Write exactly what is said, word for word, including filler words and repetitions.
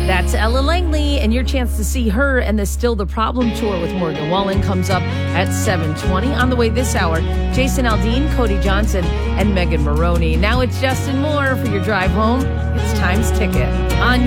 That's Ella Langley, and your chance to see her and the Still the Problem tour with Morgan Wallen comes up at seven twenty. On the way this hour, Jason Aldean, Cody Johnson, and Megan Maroney. Now it's Justin Moore for your drive home. It's Time's Ticket on